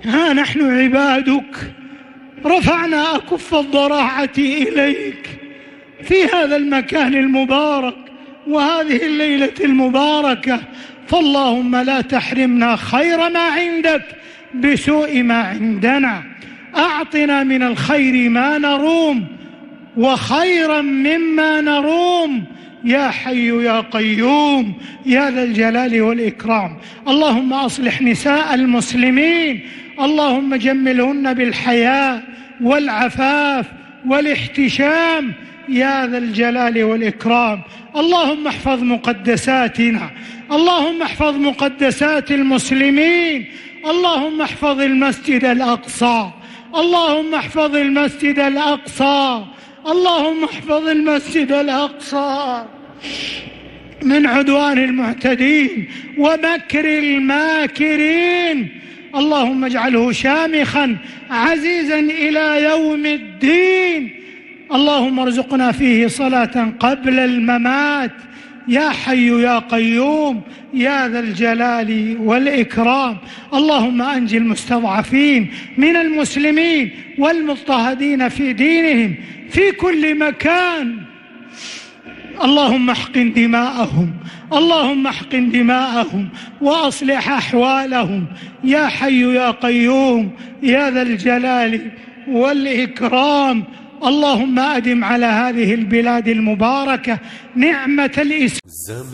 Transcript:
ها نحن عبادك رفعنا أكف الضراعة إليك في هذا المكان المبارك وهذه الليلة المباركة، فاللهم لا تحرمنا خير ما عندك بسوء ما عندنا. أعطنا من الخير ما نروم وخيرا مما نروم يا حي يا قيوم يا ذا الجلال والإكرام. اللهم أصلح نساء المسلمين، اللهم جملهن بالحياء والعفاف والاحتشام يا ذا الجلال والإكرام. اللهم احفظ مقدساتنا، اللهم احفظ مقدسات المسلمين، اللهم احفظ المسجد الأقصى، اللهم احفظ المسجد الأقصى، اللهم احفظ المسجد الأقصى من عدوان المعتدين ومكر الماكرين. اللهم اجعله شامخا عزيزا إلى يوم الدين. اللهم ارزقنا فيه صلاة قبل الممات يا حي يا قيوم يا ذا الجلال والإكرام. اللهم أنج المستضعفين من المسلمين والمضطهدين في دينهم في كل مكان. اللهم احقن دماءهم، اللهم احقن دماءهم وأصلح أحوالهم يا حي يا قيوم يا ذا الجلال والإكرام. اللهم أدم على هذه البلاد المباركة نعمة الإسلام.